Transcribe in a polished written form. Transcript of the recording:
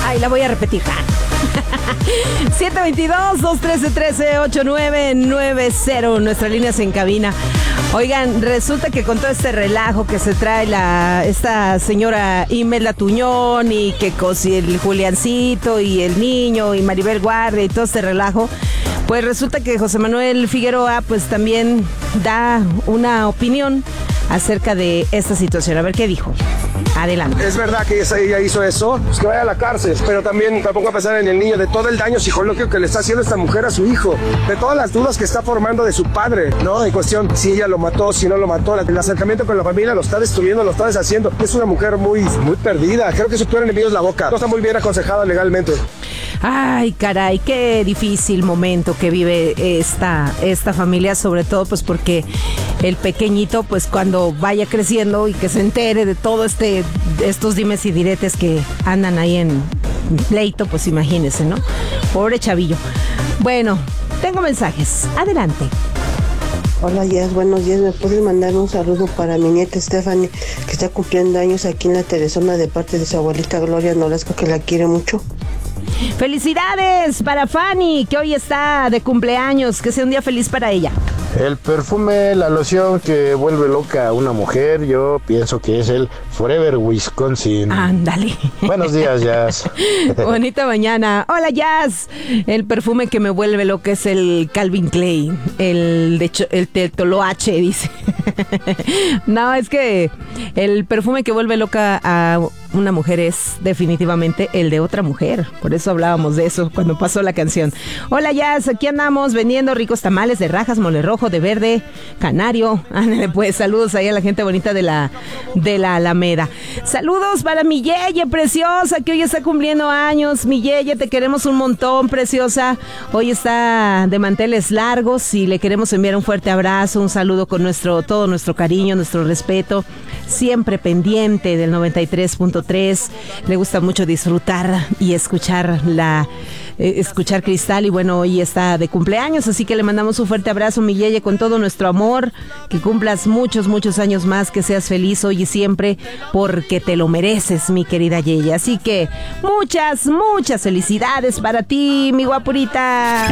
Ay, la voy a repetir. 722-213-1389-90, nuestras líneas en cabina. Oigan, resulta que con todo este relajo que se trae esta señora Imelda Tuñón y que el Juliancito y el niño y Maribel Guardia y todo este relajo, pues resulta que José Manuel Figueroa pues también da una opinión acerca de esta situación. A ver qué dijo. Adelante. Es verdad que ella hizo eso, pues que vaya a la cárcel, pero también me pongo a pensar en el niño, de todo el daño psicológico que le está haciendo esta mujer a su hijo, de todas las dudas que está formando de su padre, ¿no? En cuestión, si ella lo mató, si no lo mató, el acercamiento con la familia lo está destruyendo, lo está deshaciendo. Es una mujer muy perdida, creo que su peor enemigo es la boca, no está muy bien aconsejada legalmente. Ay, caray, qué difícil momento que vive esta familia, sobre todo pues porque el pequeñito pues cuando vaya creciendo y que se entere de todo estos dimes y diretes que andan ahí en pleito, pues imagínese, ¿no? Pobre chavillo. Bueno, tengo mensajes, adelante. Hola, Jess, buenos días. ¿Me puedes mandar un saludo para mi nieta Stephanie, que está cumpliendo años aquí en la Teresona, de parte de su abuelita Gloria Nolasco, que la quiere mucho? ¡Felicidades para Fanny, que hoy está de cumpleaños! Que sea un día feliz para ella. El perfume, la loción que vuelve loca a una mujer, yo pienso que es el Forever Wisconsin. Ándale. Buenos días, Jazz. Bonita mañana. Hola, Jazz. El perfume que me vuelve loca es el Calvin Klein. El Toloache, dice. No, es que el perfume que vuelve loca a una mujer es definitivamente el de otra mujer. Por eso hablábamos de eso cuando pasó la canción. Hola, Jazz, aquí andamos vendiendo ricos tamales de rajas, mole rojo, de verde, canario. Ándale, pues, saludos ahí a la gente bonita de la Alameda. Saludos para mi Yeye preciosa, que hoy está cumpliendo años. Mi Yeye, te queremos un montón, preciosa. Hoy está de manteles largos y le queremos enviar un fuerte abrazo, un saludo con todo nuestro cariño, nuestro respeto. Siempre pendiente del 93.3. Le gusta mucho disfrutar y escuchar Cristal, y bueno, hoy está de cumpleaños, así que le mandamos un fuerte abrazo, mi Yeye, con todo nuestro amor, que cumplas muchos, muchos años más, que seas feliz hoy y siempre, porque te lo mereces, mi querida Yeye. Así que muchas, muchas felicidades para ti, mi guapurita.